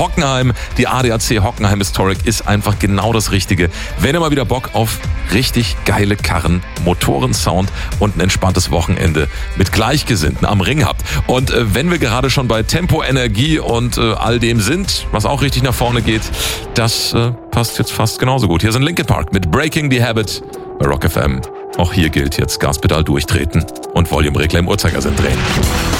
Hockenheim, die ADAC Hockenheim Historic ist einfach genau das Richtige. Wenn ihr mal wieder Bock auf richtig geile Karren, Motorensound und ein entspanntes Wochenende mit Gleichgesinnten am Ring habt. Und wenn wir gerade schon bei Tempo, Energie und all dem sind, was auch richtig nach vorne geht, das passt jetzt fast genauso gut. Hier sind Linkin Park mit Breaking the Habit bei Rock FM. Auch hier gilt jetzt Gaspedal durchtreten und Volume-Regler im Uhrzeigersinn drehen.